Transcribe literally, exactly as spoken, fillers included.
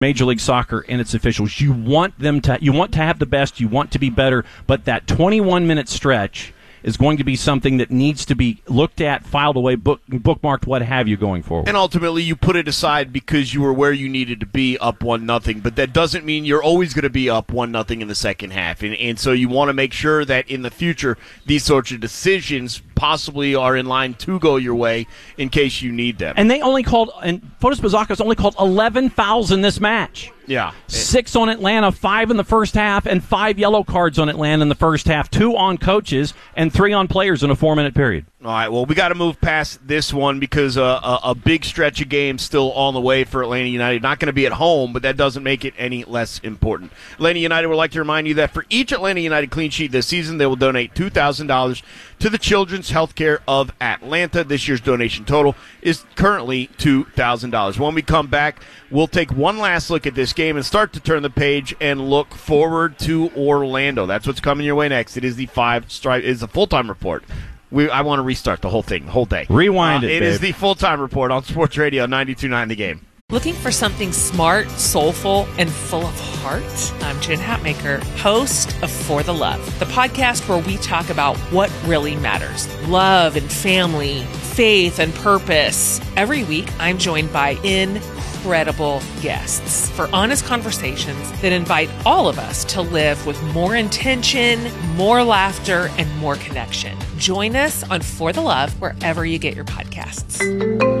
Major League Soccer and its officials. You want them to you want to have the best, you want to be better, but that twenty-one minute stretch is going to be something that needs to be looked at, filed away, book, bookmarked, what have you going forward. And ultimately, you put it aside because you were where you needed to be, up one nothing. But that doesn't mean you're always going to be up one nothing in the second half. And, and so you want to make sure that in the future, these sorts of decisions possibly are in line to go your way in case you need them. And they only called, and Fotis Bazakas only called eleven fouls in this match. Yeah. Six on Atlanta, five in the first half, and five yellow cards on Atlanta in the first half, two on coaches, and three on players in a four-minute period. All right, well, we got to move past this one because uh, a, a big stretch of games still on the way for Atlanta United. Not going to be at home, but that doesn't make it any less important. Atlanta United would like to remind you that for each Atlanta United clean sheet this season, they will donate two thousand dollars to the Children's Healthcare of Atlanta. This year's donation total is currently two thousand dollars. When we come back, we'll take one last look at this game and start to turn the page and look forward to Orlando. That's what's coming your way next. It is the five stri- is the full-time report. We, I want to restart the whole thing, the whole day. Rewind uh, it, It babe. is the full-time report on Sports Radio ninety-two point nine The Game. Looking for something smart, soulful, and full of heart? I'm Jen Hatmaker, host of For the Love, the podcast where we talk about what really matters. Love and family, faith and purpose. Every week, I'm joined by incredible guests for honest conversations that invite all of us to live with more intention, more laughter, and more connection. Join us on For the Love wherever you get your podcasts.